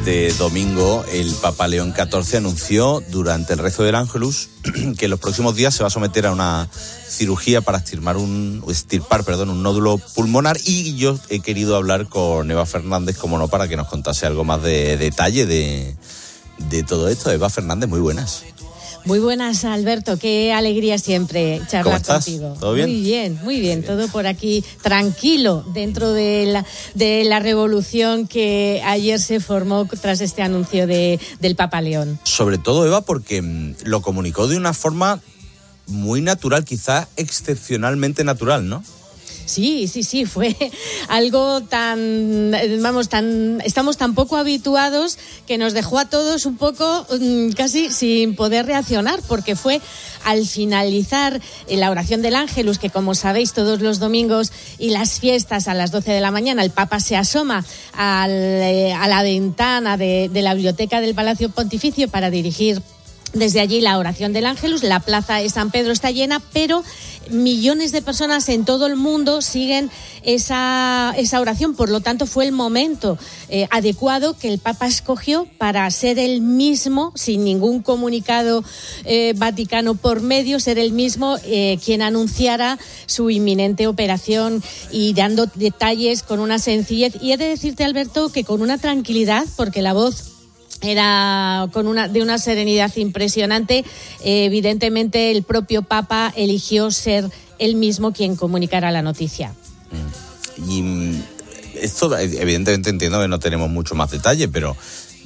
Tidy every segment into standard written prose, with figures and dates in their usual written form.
este domingo el Papa León XIV anunció durante el rezo del Ángelus que en los próximos días se va a someter a una cirugía para extirpar un nódulo pulmonar, y yo he querido hablar con Eva Fernández, como no, para que nos contase algo más de detalle de todo esto. Eva Fernández, muy buenas. Muy buenas, Alberto, qué alegría siempre charlar contigo. ¿Todo bien? Muy bien, todo por aquí tranquilo dentro de la revolución que ayer se formó tras este anuncio del Papa León. Sobre todo, Eva, porque lo comunicó de una forma muy natural, quizás excepcionalmente natural, ¿no? Sí, fue algo estamos tan poco habituados que nos dejó a todos un poco casi sin poder reaccionar, porque fue al finalizar la oración del Ángelus, que como sabéis todos los domingos y las fiestas a las 12 de la mañana el Papa se asoma a la ventana de la biblioteca del Palacio Pontificio para dirigir desde allí la oración del Ángelus. La plaza de San Pedro está llena, pero millones de personas en todo el mundo siguen esa oración. Por lo tanto, fue el momento adecuado que el Papa escogió para ser el mismo, sin ningún comunicado vaticano por medio, ser el mismo quien anunciara su inminente operación, y dando detalles con una sencillez. Y he de decirte, Alberto, que con una tranquilidad, porque la voz era de una serenidad impresionante. Evidentemente el propio Papa eligió ser él mismo quien comunicara la noticia. Y esto, evidentemente, entiendo que no tenemos mucho más detalle, pero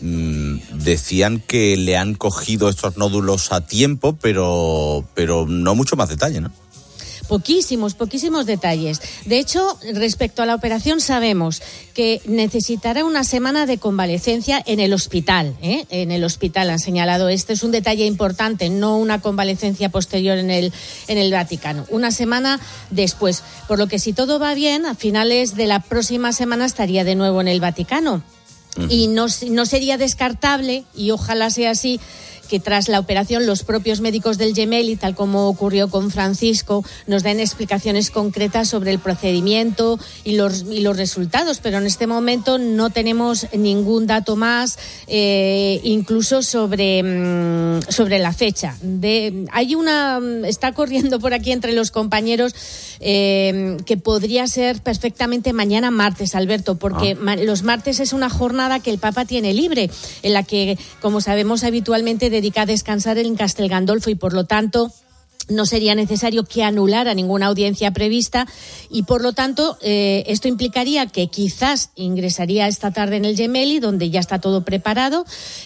decían que le han cogido estos nódulos a tiempo, pero no mucho más detalle, ¿no? Poquísimos detalles. De hecho, respecto a la operación, sabemos que necesitará una semana de convalecencia en el hospital. En el hospital han señalado. Este es un detalle importante, no una convalecencia posterior en el Vaticano. Una semana después. Por lo que, si todo va bien, a finales de la próxima semana estaría de nuevo en el Vaticano. Y no sería descartable, y ojalá sea así, que tras la operación los propios médicos del Gemelli, tal como ocurrió con Francisco, nos den explicaciones concretas sobre el procedimiento y los resultados. Pero en este momento no tenemos ningún dato más, incluso sobre la fecha. Está corriendo por aquí entre los compañeros que podría ser perfectamente mañana martes, Alberto, porque los martes es una jornada que el Papa tiene libre, en la que, como sabemos, habitualmente dedica a descansar en Castel Gandolfo, y por lo tanto no sería necesario que anulara ninguna audiencia prevista, y por lo tanto esto implicaría que quizás ingresaría esta tarde en el Gemelli, donde ya está todo preparado,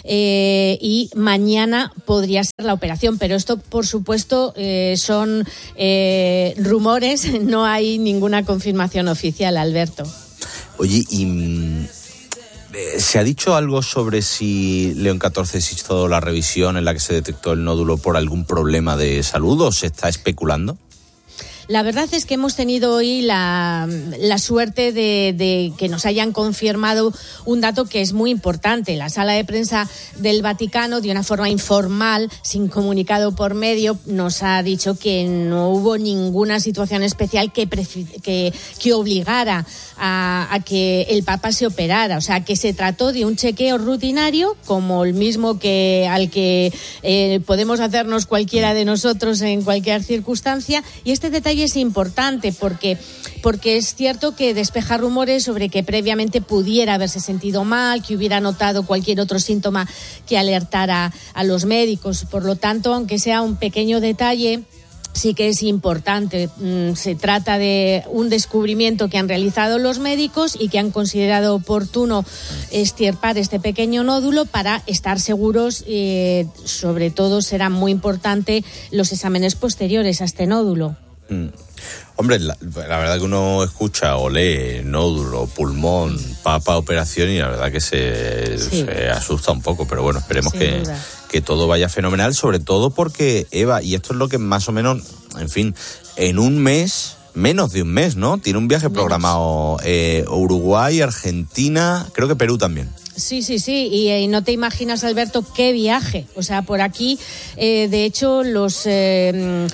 y mañana podría ser la operación. Pero esto, por supuesto, son rumores, no hay ninguna confirmación oficial, Alberto. Oye, y ¿se ha dicho algo sobre si León XIV se hizo la revisión en la que se detectó el nódulo por algún problema de salud, o se está especulando? La verdad es que hemos tenido hoy la suerte de que nos hayan confirmado un dato que es muy importante. La sala de prensa del Vaticano, de una forma informal, sin comunicado por medio, nos ha dicho que no hubo ninguna situación especial que obligara a que el Papa se operara. O sea, que se trató de un chequeo rutinario, como el mismo al que podemos hacernos cualquiera de nosotros en cualquier circunstancia. Y este detalle es importante porque es cierto que despeja rumores sobre que previamente pudiera haberse sentido mal, que hubiera notado cualquier otro síntoma que alertara a los médicos. Por lo tanto, aunque sea un pequeño detalle, sí que es importante. Se trata de un descubrimiento que han realizado los médicos y que han considerado oportuno extirpar este pequeño nódulo para estar seguros. Sobre todo será muy importante los exámenes posteriores a este nódulo. Hombre, la verdad que uno escucha o lee nódulo, pulmón, Papa, operación, y la verdad que se asusta un poco, pero bueno, esperemos que todo vaya fenomenal, sobre todo porque, Eva, y esto es lo que más o menos, en fin, en un mes, menos de un mes, ¿no? Tiene un viaje programado Uruguay, Argentina, creo que Perú también. Sí, y no te imaginas, Alberto, qué viaje. O sea, por aquí, de hecho, el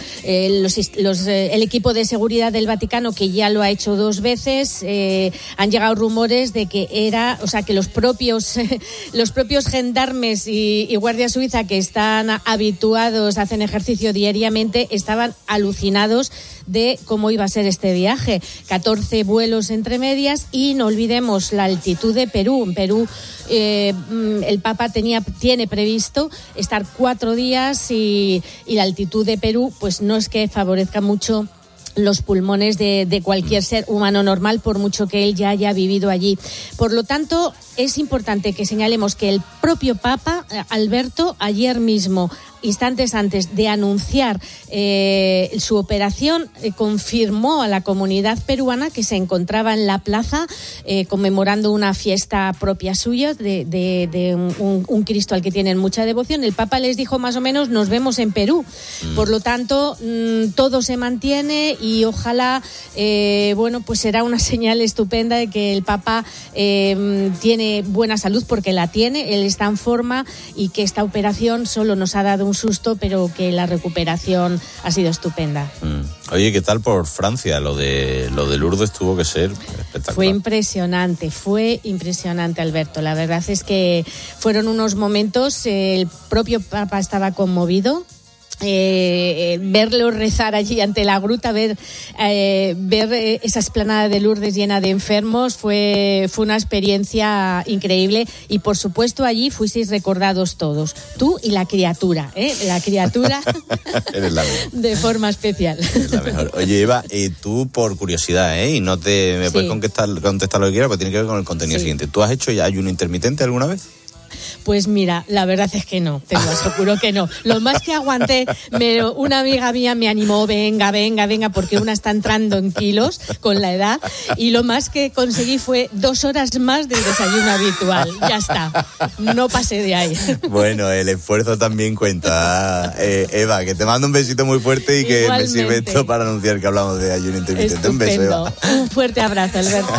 equipo de seguridad del Vaticano, que ya lo ha hecho 2 veces, han llegado rumores de que que los propios gendarmes y Guardia Suiza, que están habituados, hacen ejercicio diariamente, estaban alucinados de cómo iba a ser este viaje. 14 vuelos entre medias, y no olvidemos la altitud de Perú. En Perú el Papa tiene previsto estar 4 días y la altitud de Perú pues no es que favorezca mucho los pulmones de cualquier ser humano normal, por mucho que él ya haya vivido allí. Por lo tanto, es importante que señalemos que el propio Papa, Alberto, ayer mismo, instantes antes de anunciar su operación, confirmó a la comunidad peruana que se encontraba en la plaza conmemorando una fiesta propia suya de un Cristo al que tienen mucha devoción. El Papa les dijo más o menos: nos vemos en Perú. Por lo tanto, todo se mantiene y ojalá, pues será una señal estupenda de que el Papa tiene buena salud, porque la tiene, él está en forma, y que esta operación solo nos ha dado un susto, pero que la recuperación ha sido estupenda. Oye, ¿qué tal por Francia? Lo de Lourdes tuvo que ser espectacular. Fue impresionante, Alberto. La verdad es que fueron unos momentos, el propio Papa estaba conmovido. Verlo rezar allí ante la gruta, ver esa explanada de Lourdes llena de enfermos, fue una experiencia increíble. Y por supuesto allí fuisteis recordados todos, tú y la criatura, la criatura Eres la mejor. De forma especial. Eres la mejor. Oye, Eva, tú por curiosidad, y no me puedes contestar lo que quieras, pero tiene que ver con el contenido siguiente. ¿Tú has hecho ya ayuno intermitente alguna vez? Pues mira, la verdad es que no, te lo aseguro que no. Lo más que aguanté, una amiga mía me animó: venga, porque una está entrando en kilos con la edad, y lo más que conseguí fue 2 horas más del desayuno habitual. Ya está, no pasé de ahí. Bueno, el esfuerzo también cuenta. Eva, que te mando un besito muy fuerte y que igualmente. Me sirve esto para anunciar que hablamos de ayuno intermitente. Estupendo. Un beso, Eva. Un fuerte abrazo, Alberto.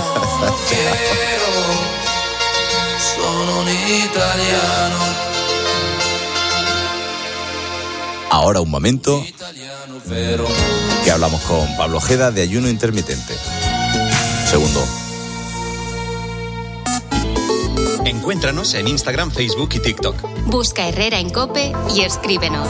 Ahora un momento que hablamos con Pablo Ojeda de ayuno intermitente. Segundo. Encuéntranos en Instagram, Facebook y TikTok. Busca Herrera en COPE y escríbenos.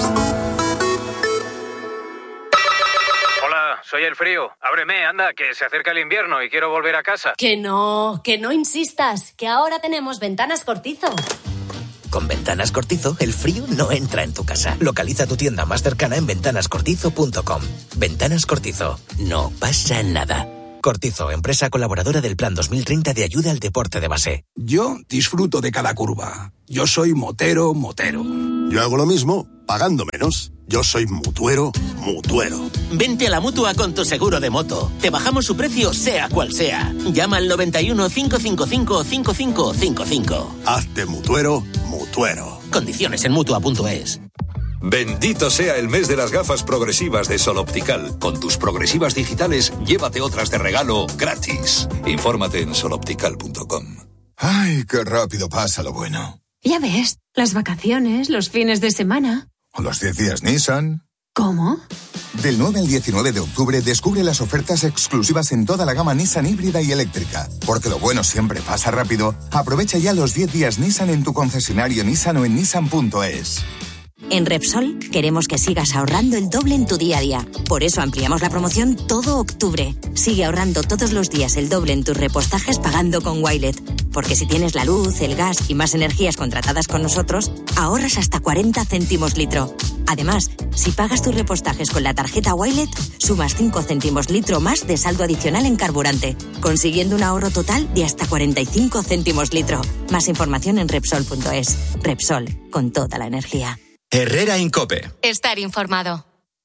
Hola, soy el frío. Ábreme, anda, que se acerca el invierno y quiero volver a casa. Que no insistas, que ahora tenemos Ventanas Cortizo. Con Ventanas Cortizo, el frío no entra en tu casa. Localiza tu tienda más cercana en ventanascortizo.com. Ventanas Cortizo, no pasa nada. Cortizo, empresa colaboradora del Plan 2030 de ayuda al deporte de base. Yo disfruto de cada curva. Yo soy motero. Yo hago lo mismo, pagando menos. Yo soy mutuero. Vente a la Mutua con tu seguro de moto. Te bajamos su precio, sea cual sea. Llama al 91 555 5555. Hazte mutuero. Condiciones en Mutua.es. Bendito sea el mes de las gafas progresivas de Sol Optical. Con tus progresivas digitales, llévate otras de regalo gratis. Infórmate en soloptical.com. Ay, qué rápido pasa lo bueno. Ya ves, las vacaciones, los fines de semana. O los 10 días Nissan. ¿Cómo? Del 9 al 19 de octubre descubre las ofertas exclusivas en toda la gama Nissan híbrida y eléctrica. Porque lo bueno siempre pasa rápido. Aprovecha ya los 10 días Nissan en tu concesionario Nissan o en nissan.es. En Repsol queremos que sigas ahorrando el doble en tu día a día. Por eso ampliamos la promoción todo octubre. Sigue ahorrando todos los días el doble en tus repostajes pagando con Wilet. Porque si tienes la luz, el gas y más energías contratadas con nosotros, ahorras hasta 40 céntimos litro. Además, si pagas tus repostajes con la tarjeta Wilet, sumas 5 céntimos litro más de saldo adicional en carburante, consiguiendo un ahorro total de hasta 45 céntimos litro. Más información en Repsol.es. Repsol, con toda la energía. Herrera en COPE. Estar informado.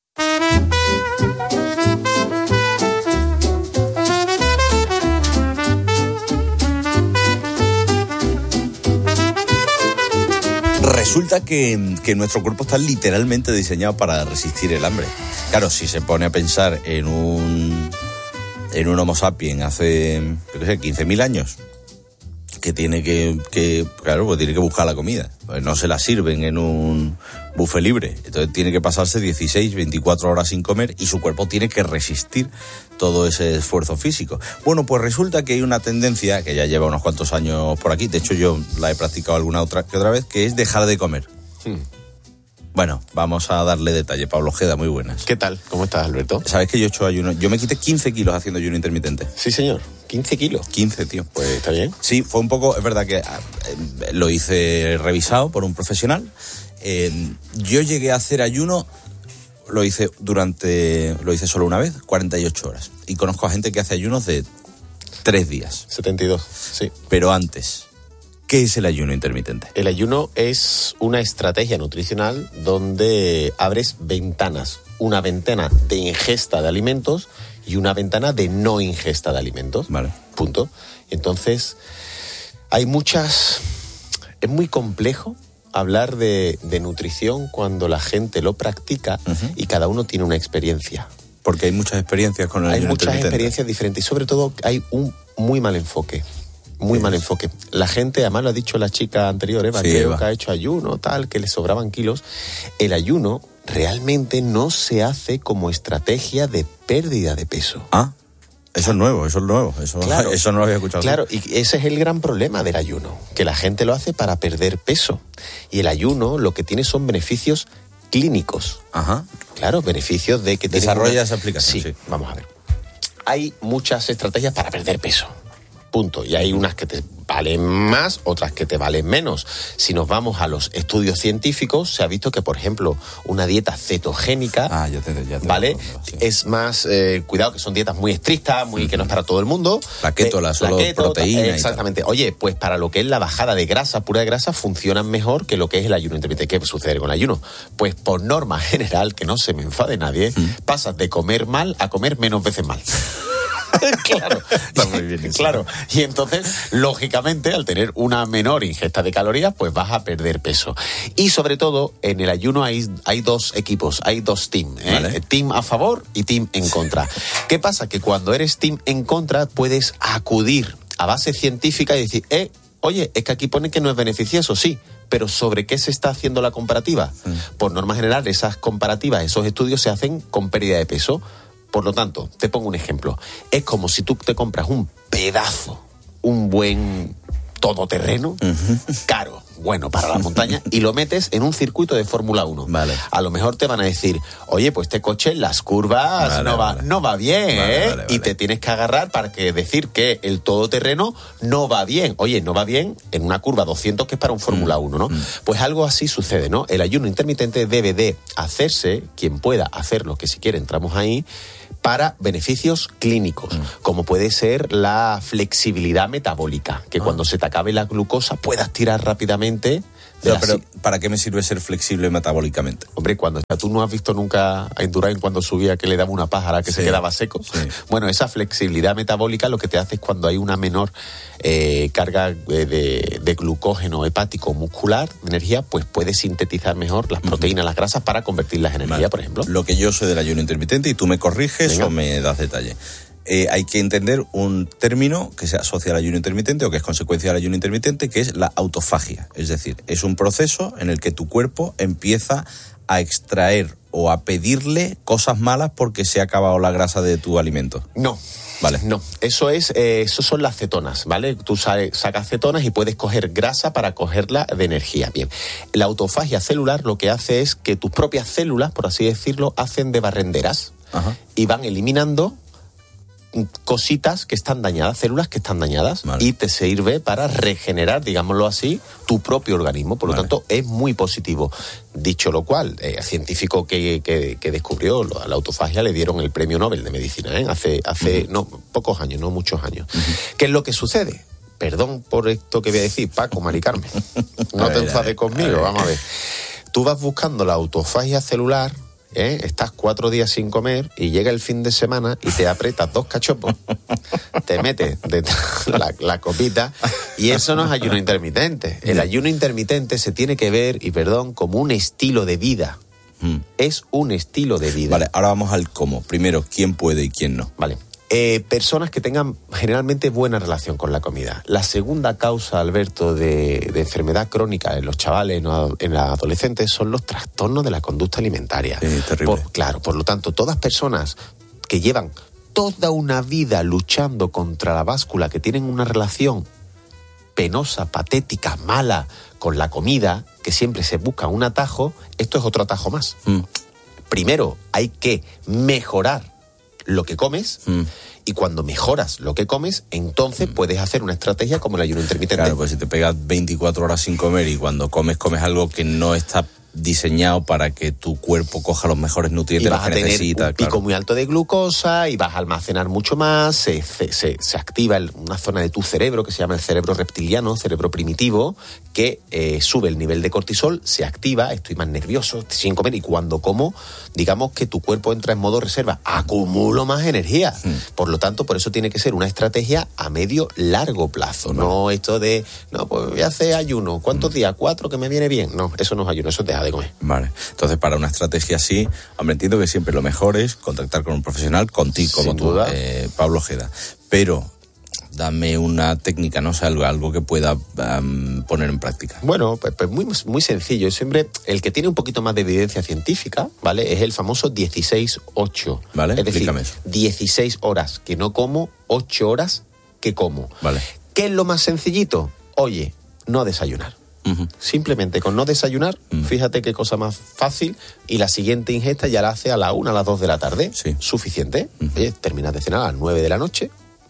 Resulta que nuestro cuerpo está literalmente diseñado para resistir el hambre. Claro, si se pone a pensar en un Homo sapiens hace, 15.000 años, que tiene que claro, pues tiene que buscar la comida. Pues no se la sirven en un buffet libre. Entonces tiene que pasarse 16, 24 horas sin comer y su cuerpo tiene que resistir todo ese esfuerzo físico. Bueno, pues resulta que hay una tendencia que ya lleva unos cuantos años por aquí, de hecho yo la he practicado alguna otra vez, que es dejar de comer. Bueno, vamos a darle detalle. Pablo Ojeda, muy buenas. ¿Qué tal? ¿Cómo estás, Alberto? ¿Sabes que yo he hecho ayuno? Yo me quité 15 kilos haciendo ayuno intermitente. Sí, señor. 15 kilos. 15, tío. Pues está bien. Sí, fue un poco, es verdad que lo hice revisado por un profesional. Yo llegué a hacer ayuno, lo hice solo una vez, 48 horas. Y conozco a gente que hace ayunos de 3 días. 72, sí. Pero antes, ¿qué es el ayuno intermitente? El ayuno es una estrategia nutricional donde abres ventanas. Una ventana de ingesta de alimentos y una ventana de no ingesta de alimentos. Vale. Punto. Entonces, hay muchas... Es muy complejo hablar de nutrición cuando la gente lo practica y cada uno tiene una experiencia. Porque hay muchas experiencias con el ayuno intermitente. Hay muchas experiencias diferentes y sobre todo hay un muy mal enfoque. Muy mal enfoque. La gente, además lo ha dicho la chica anterior, Eva, sí, creo Eva, que ha hecho ayuno, tal, que le sobraban kilos. El ayuno realmente no se hace como estrategia de pérdida de peso. Ah, eso es nuevo. Claro, eso no lo había escuchado. Claro, y ese es el gran problema del ayuno, que la gente lo hace para perder peso. Y el ayuno lo que tiene son beneficios clínicos. Ajá. Claro, beneficios de que... Desarrolla esa aplicación. Sí, vamos a ver. Hay muchas estrategias para perder peso. Punto. Y hay unas que te valen más, otras que te valen menos. Si nos vamos a los estudios científicos, se ha visto que, por ejemplo, una dieta cetogénica, ¿vale? Sí. Es más, cuidado, que son dietas muy estrictas, que no es para todo el mundo. La keto, solo proteína. Exactamente. Oye, pues para lo que es la bajada de grasa, pura de grasa, funcionan mejor que lo que es el ayuno intermitente. ¿Qué sucede con el ayuno? Pues por norma general, que no se me enfade nadie, pasas de comer mal a comer menos veces mal. Claro, está muy bien eso. Claro. Y entonces, lógicamente, al tener una menor ingesta de calorías, pues vas a perder peso. Y sobre todo, en el ayuno hay dos equipos, hay dos teams, Vale. Team a favor y team en contra. ¿Qué pasa? Que cuando eres team en contra, puedes acudir a base científica y decir, oye, es que aquí pone que no es beneficioso, sí, pero ¿sobre qué se está haciendo la comparativa? Por norma general, esas comparativas, esos estudios se hacen con pérdida de peso. Por lo tanto, te pongo un ejemplo. Es como si tú te compras un pedazo, un buen todoterreno, caro, bueno para la montaña, y lo metes en un circuito de Fórmula 1. Vale. A lo mejor te van a decir, oye, pues este coche en las curvas no va bien, Vale. Y te tienes que agarrar para decir que el todoterreno no va bien. Oye, no va bien en una curva 200 que es para un Fórmula 1, ¿no? Pues algo así sucede, ¿no? El ayuno intermitente debe de hacerse, quien pueda hacerlo, que si quiere entramos ahí, para beneficios clínicos, como puede ser la flexibilidad metabólica, que cuando se te acabe la glucosa puedas tirar rápidamente. Pero ¿para qué me sirve ser flexible metabólicamente? Hombre, tú no has visto nunca a Indurain cuando subía que le daba una pájara que se quedaba seco. Sí. Bueno, esa flexibilidad metabólica lo que te hace es cuando hay una menor carga de glucógeno hepático muscular, de energía, pues puedes sintetizar mejor las proteínas, las grasas para convertirlas en energía, por ejemplo. Lo que yo sé del ayuno intermitente y tú me corriges. Venga. O me das detalle. Hay que entender un término que se asocia al ayuno intermitente o que es consecuencia del ayuno intermitente, que es la autofagia. Es decir, es un proceso en el que tu cuerpo empieza a extraer o a pedirle cosas malas porque se ha acabado la grasa de tu alimento. No. Vale. No, eso son las cetonas, ¿vale? Tú sacas cetonas y puedes coger grasa para cogerla de energía. Bien, la autofagia celular lo que hace es que tus propias células, por así decirlo, hacen de barrenderas. Ajá. Y van eliminando cositas que están dañadas, células que están dañadas, vale. Y te sirve para regenerar, digámoslo así, tu propio organismo. Por lo tanto, es muy positivo. Dicho lo cual, el científico que descubrió la autofagia le dieron el premio Nobel de Medicina, hace pocos años, no muchos años. ¿Qué es lo que sucede? Perdón por esto que voy a decir, Paco, Mari Carmen. No te enfades conmigo, vamos a ver. Tú vas buscando la autofagia celular, estás 4 días sin comer y llega el fin de semana y te aprietas 2 cachopos, te metes la copita, y eso no es ayuno intermitente. El ayuno intermitente se tiene que ver, y perdón, como un estilo de vida. Es un estilo de vida. Vale, ahora vamos al cómo. Primero, ¿quién puede y quién no? Vale. Personas que tengan generalmente buena relación con la comida. La segunda causa, Alberto, de enfermedad crónica en los chavales, en los adolescentes, son los trastornos de la conducta alimentaria. Sí, terrible. Por lo tanto, todas personas que llevan toda una vida luchando contra la báscula, que tienen una relación penosa, patética, mala con la comida, que siempre se busca un atajo, esto es otro atajo más. Primero, hay que mejorar lo que comes, y cuando mejoras lo que comes, entonces puedes hacer una estrategia como el ayuno intermitente. Claro, pues si te pegas 24 horas sin comer y cuando comes algo que no está diseñado para que tu cuerpo coja los mejores nutrientes y vas que necesita. A tener un pico muy alto de glucosa y vas a almacenar mucho más, se activa una zona de tu cerebro que se llama el cerebro reptiliano, cerebro primitivo, que sube el nivel de cortisol, se activa, estoy más nervioso sin comer, y cuando como, digamos que tu cuerpo entra en modo reserva, acumulo más energía. Por lo tanto, por eso tiene que ser una estrategia a medio largo plazo, no esto de, pues voy a hacer ayuno, ¿cuántos días? 4, que me viene bien. No, eso no es ayuno, eso es dejar de comer. Vale, entonces para una estrategia así, hombre, entiendo que siempre lo mejor es contactar con un profesional, contigo, como tú, Pablo Ojeda, pero dame una técnica, no sé, algo que pueda poner en práctica. Bueno, pues muy sencillo. Siempre el que tiene un poquito más de evidencia científica, ¿vale? Es el famoso 16-8. ¿Vale? Es decir, explícame eso. 16 horas que no como, 8 horas que como. Vale. ¿Qué es lo más sencillito? Oye, no desayunar. Simplemente con no desayunar, fíjate qué cosa más fácil, y la siguiente ingesta ya la hace a la 1, a las 2 de la tarde. Sí. Suficiente. Oye, terminas de cenar a las 9 de la noche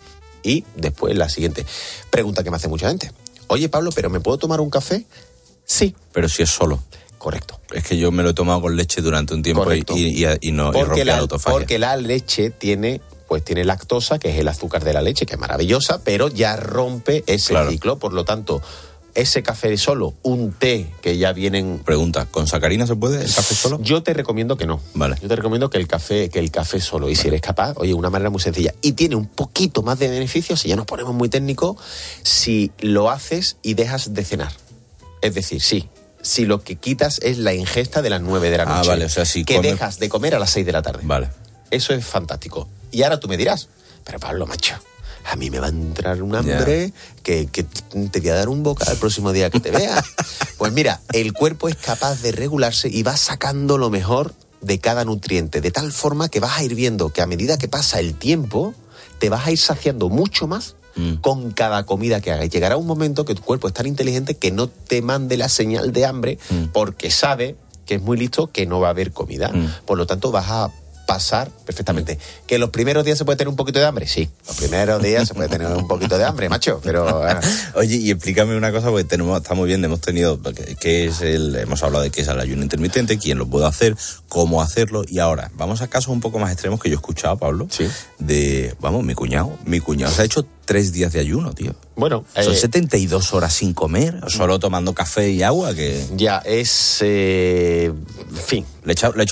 y después la siguiente. Pregunta que me hace mucha gente. Oye, Pablo, ¿pero me puedo tomar un café? Sí. Pero si es solo. Correcto. Es que yo me lo he tomado con leche durante un tiempo y no rompe la autofagia. Porque la leche tiene lactosa, que es el azúcar de la leche, que es maravillosa, pero ya rompe ese ciclo. Por lo tanto, ese café solo, un té que ya vienen... Pregunta, ¿con sacarina se puede el café solo? Yo te recomiendo que no. Vale. Yo te recomiendo que el café solo. Y si eres capaz, oye, una manera muy sencilla. Y tiene un poquito más de beneficios, si ya nos ponemos muy técnicos, si lo haces y dejas de cenar. Es decir, si lo que quitas es la ingesta de las 9 de la noche. Vale, o sea, si que dejas de comer a las 6 de la tarde. Vale. Eso es fantástico. Y ahora tú me dirás, pero Pablo, macho, a mí me va a entrar un hambre que te voy a dar un bocado el próximo día que te vea. Pues mira, el cuerpo es capaz de regularse y va sacando lo mejor de cada nutriente, de tal forma que vas a ir viendo que a medida que pasa el tiempo, te vas a ir saciando mucho más con cada comida que hagas. Y llegará un momento que tu cuerpo es tan inteligente que no te mande la señal de hambre porque sabe que es muy listo, que no va a haber comida. Por lo tanto, vas a pasar perfectamente. ¿Que los primeros días se puede tener un poquito de hambre? Sí, los primeros días se puede tener un poquito de hambre, macho, pero... Oye, y explícame una cosa, porque está muy bien, hemos hablado de qué es el ayuno intermitente, quién lo puede hacer, cómo hacerlo, y ahora, vamos a casos un poco más extremos que yo he escuchado, Pablo, mi cuñado se ha hecho 3 días de ayuno, tío. Bueno, son 72 horas sin comer, solo tomando café y agua, que... Ya, es... fin. Le he hecho